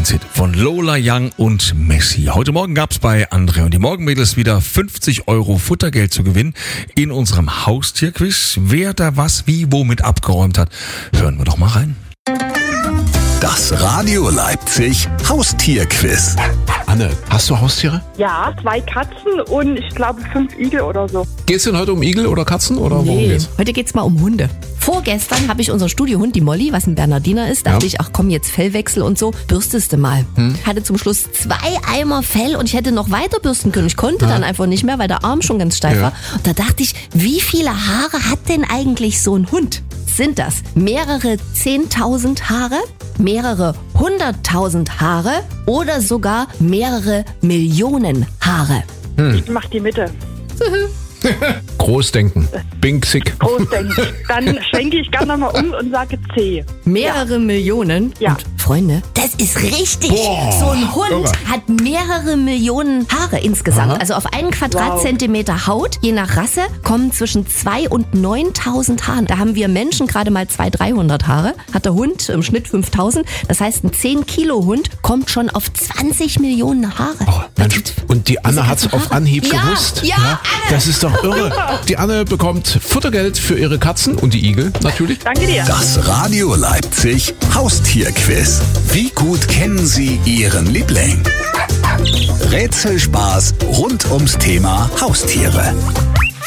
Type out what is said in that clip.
Hit von Lola Young und Messi. Heute Morgen gab's bei André und die Morgenmädels wieder 50 € Futtergeld zu gewinnen in unserem Haustierquiz. Wer da was, wie, womit abgeräumt hat, hören wir doch mal rein. Das Radio Leipzig Haustierquiz. Anne, hast du Haustiere? Ja, 2 Katzen und ich glaube 5 Igel oder so. Geht's denn heute um Igel oder Katzen oder worum geht's? Heute geht's mal um Hunde. Vorgestern habe ich unser Studiohund, die Molly, was ein Bernardiner ist, dachte ich, ach komm, jetzt Fellwechsel und so, bürstest du mal. Hatte zum Schluss 2 Eimer Fell und ich hätte noch weiter bürsten können. Ich konnte dann einfach nicht mehr, weil der Arm schon ganz steif war. Und da dachte ich, wie viele Haare hat denn eigentlich so ein Hund? Sind das mehrere 10.000 Haare, mehrere 100.000 Haare oder sogar mehrere Millionen Haare? Ich mach die Mitte. Großdenken. Bingsig. Großdenken. Dann schwenke ich gerne nochmal um und sage C. Mehrere Millionen? Ja. Und Freunde, das ist richtig. Boah, So ein Hund irre. hat mehrere Millionen Haare insgesamt. Aha. Also auf einen Quadratzentimeter Haut, je nach Rasse, kommen zwischen 2.000 und 9.000 Haaren. Da haben wir Menschen gerade mal 200-300 Haare. Hat der Hund im Schnitt 5.000. Das heißt, ein 10-Kilo-Hund kommt schon auf 20 Millionen Haare. Oh, Mensch. Und die Anne hat's ganzen auf Haare. Anhieb Ja, gewusst. ja, Anne. Das ist doch irre. Die Anne bekommt Futtergeld für ihre Katzen und die Igel natürlich. Danke dir. Das Radio Leipzig Haustierquiz. Wie gut kennen Sie Ihren Liebling? Rätselspaß rund ums Thema Haustiere.